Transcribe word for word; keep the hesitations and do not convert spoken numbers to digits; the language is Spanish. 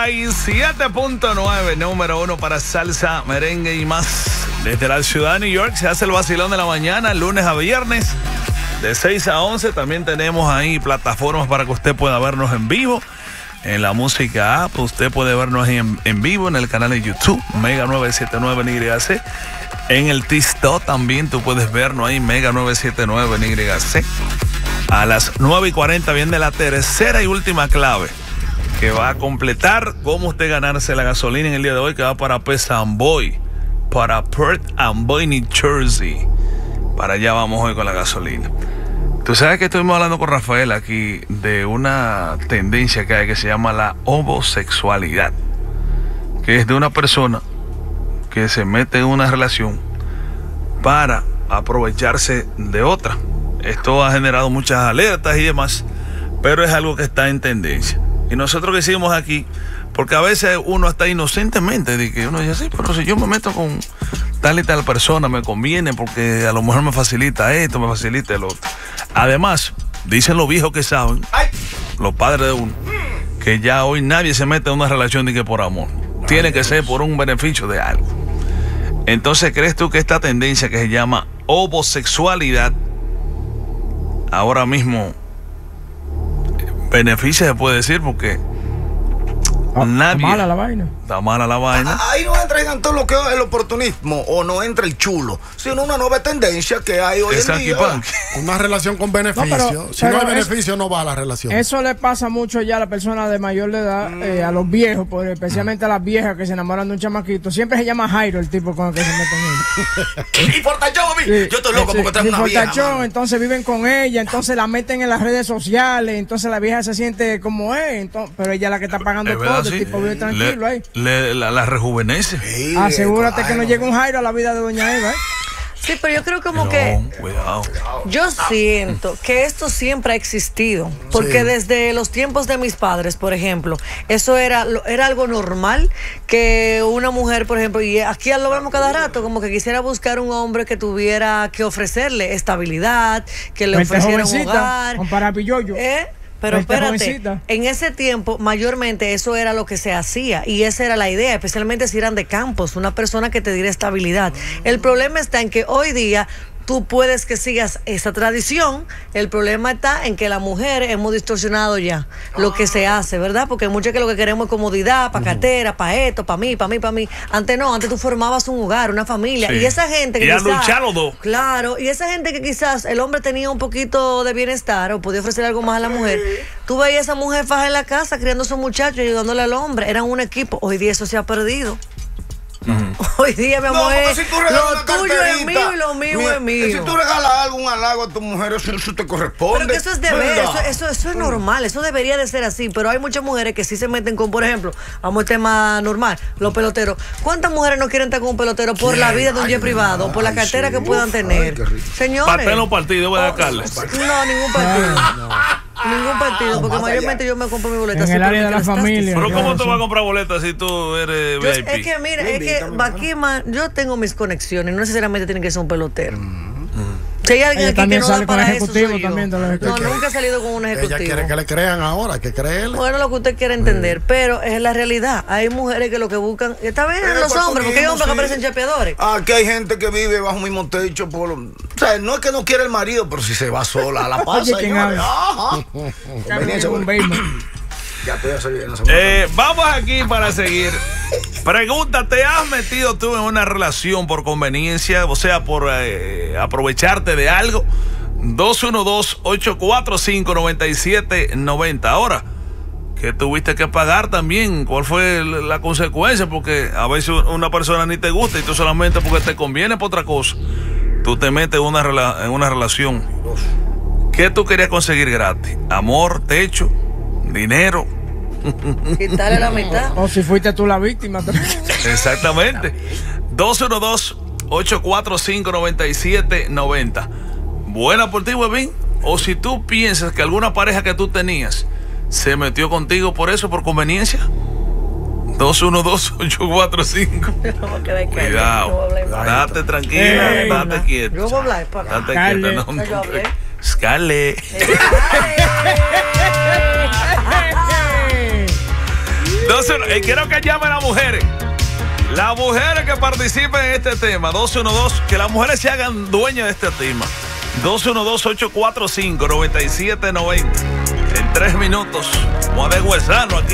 y siete punto nueve, número uno para salsa, merengue y más. Desde la ciudad de New York se hace el vacilón de la mañana, lunes a viernes, de seis a once. También tenemos ahí plataformas para que usted pueda vernos en vivo. En la música app, usted puede vernos ahí en, en vivo en el canal de YouTube, Mega nueve siete nueve en Y C. En el TikTok también tú puedes vernos ahí, Mega nueve siete nueve en Y C. A las nueve y cuarenta viene la tercera y última clave que va a completar cómo usted ganarse la gasolina en el día de hoy, que va para Pesa Amboy, para Perth Amboy, New Jersey. Para allá vamos hoy con la gasolina. Tú sabes que estuvimos hablando con Rafael aquí de una tendencia que hay que se llama la homosexualidad, que es de una persona que se mete en una relación para aprovecharse de otra. Esto ha generado muchas alertas y demás, pero es algo que está en tendencia. Y nosotros que hicimos aquí, porque a veces uno está inocentemente, de que uno dice, sí, pero si yo me meto con tal y tal persona, me conviene porque a lo mejor me facilita esto, me facilita el otro. Además, dicen los viejos que saben, los padres de uno, que ya hoy nadie se mete en una relación de que por amor. Tiene que ser por un beneficio de algo. Entonces, ¿crees tú que esta tendencia que se llama homosexualidad ahora mismo beneficia, se puede decir? Porque Ah, nadie. Está mala la vaina. Está mala la vaina. Ah, ahí no entra en todo lo que es el oportunismo o no entra el chulo, sino una nueva tendencia que hay hoy Esa en día. Una relación con beneficio. No, pero- si no pero hay es- beneficio, no va a la relación. Eso le pasa mucho ya a las personas de mayor de edad, eh, a los viejos, pues, especialmente a las viejas que se enamoran de un chamaquito. Siempre se llama Jairo el tipo con el que se meten en. Y fortachón, a mí. Sí, Yo estoy loco sí, porque tengo sí, una vieja. fortachón, mano. entonces viven con ella, entonces la meten en las redes sociales, entonces la vieja se siente como es, entonces, pero ella es la que está pagando Es verdad, todo, sí. el tipo vive tranquilo Le- ahí. le- la, la rejuvenece. Sí, Asegúrate claro. que no llegue un Jairo a la vida de doña Eva, ¿eh? Sí, pero yo creo como No, que cuidado. yo siento que esto siempre ha existido, porque Sí. desde los tiempos de mis padres, por ejemplo, eso era lo- era algo normal que una mujer, por ejemplo, y aquí lo vemos cada rato, como que quisiera buscar un hombre que tuviera que ofrecerle estabilidad, que le Vente ofreciera un jovencita, hogar. con parapilloyo. ¿Eh? Pero Vente espérate, jovencita. en ese tiempo mayormente eso era lo que se hacía y esa era la idea, especialmente si eran de campos, una persona que te diera estabilidad. El problema está en que hoy día tú puedes que sigas esa tradición, el problema está en que la mujer hemos distorsionado ya lo que se hace, ¿verdad? Porque muchas que lo que queremos es comodidad, para cartera, para esto, para mí, para mí, para mí. Antes no, antes tú formabas un hogar, una familia, Sí. y esa gente que Y a quizás- luchar los dos. Claro, y esa gente que quizás el hombre tenía un poquito de bienestar o podía ofrecer algo más a la mujer, tú veías a esa mujer faja en la casa criando a su muchacho y ayudándole al hombre, eran un equipo. Hoy día eso se ha perdido. Hoy día, mi No, amor, porque es si tú regalas lo una tuyo es carterita, mío y lo mío mira, es mío. Si tú regalas algo, un halago a tu mujer, eso, eso te corresponde. Pero que eso es deber, ¿verdad? eso, eso, eso es normal, eso debería de ser así, pero hay muchas mujeres que sí se meten con, por ejemplo, vamos al tema normal, los peloteros. ¿Cuántas mujeres no quieren estar con un pelotero por la vida de un jet Ay, privado, o por la ay, cartera sí. que puedan Uf, tener? ay, qué rico. Señores. Parte en los partidos, ¿verdad, Carles? No, ningún partido. Ningún partido, porque más mayormente yo me compro mi boleta. En así el por área mi de la crestaste. familia. Pero ¿cómo Claro, tú sí. vas a comprar boletas si tú eres Yo- V I P? es que mira, es que Invítame, Baquima, yo tengo mis conexiones, no necesariamente tiene que ser un pelotero. Si hay alguien Ella aquí que también no sale da con para eso, ejecutivo soy yo. también de los No, ejecutivos. nunca he salido con un Ella ejecutivo. quiere que le crean ahora, hay que creerle. Bueno, lo que usted quiere entender, pero es la realidad. Hay mujeres que lo que buscan, está bien Eh, los pues, hombres, porque hay mismo, hombres que sí. parecen chapeadores. Aquí hay gente que vive bajo un mismo techo por... O sea, no es que no quiere el marido, pero si se va sola a la paz, Oye, ¿quién señores. habla? Ajá. Conveniencia, Un güey. baby. Ya estoy a salir en esa Eh, vamos aquí para seguir. Pregunta, ¿te has metido tú en una relación por conveniencia? O sea, por eh, aprovecharte de algo. dos uno dos, ocho cuatro cinco, nueve siete nueve cero. Ahora, ¿qué tuviste que pagar también? ¿Cuál fue la la consecuencia? Porque a veces una persona ni te gusta y tú solamente porque te conviene por otra cosa, tú te metes en una, rela- en una relación. ¿Qué tú querías conseguir gratis? Amor, techo, dinero. Quitarle la mitad. O si fuiste tú la víctima. Exactamente. dos uno dos, ocho cuatro cinco, nueve siete nueve cero. Buena por ti, Webin. O si tú piensas que alguna pareja que tú tenías se metió contigo por eso, por conveniencia. dos uno dos, ocho cuatro cinco. Vamos a quedar callados, Cuidado. no voy a hablar más. Date tranquila, Ey, date no. quieto. Yo voy a hablar para Date Scarlett. quieta, no. Yo hablé. Scarlett. Entonces, eh, quiero que llamen las mujeres. Las mujeres que participen en este tema. dos uno dos, que las mujeres se hagan dueñas de este tema. dos uno dos, ocho cuatro cinco, nueve siete nueve cero. En tres minutos, vamos a deshuesarnos aquí.